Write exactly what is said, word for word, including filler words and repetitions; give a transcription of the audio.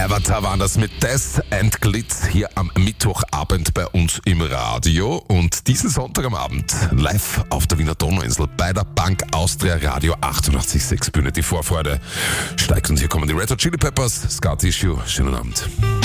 Avatar waren das mit Death and Glitz hier am Mittwochabend bei uns im Radio. Und diesen Sonntag am Abend live auf der Wiener Donauinsel bei der Bank Austria Radio achtundachtzig Komma sechs Bühne. Die Vorfreude steigt und hier kommen die Red Hot Chili Peppers, Scar Tissue. Schönen Abend.